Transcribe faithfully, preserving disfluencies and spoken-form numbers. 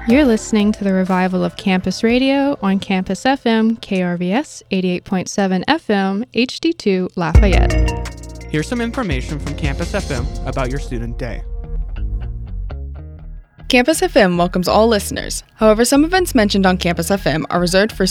You're listening to the revival of Campus Radio on Campus F M, K R V S eighty-eight point seven F M, H D two Lafayette. Here's some information from Campus F M about your student day. Campus F M welcomes all listeners. However, some events mentioned on Campus F M are reserved for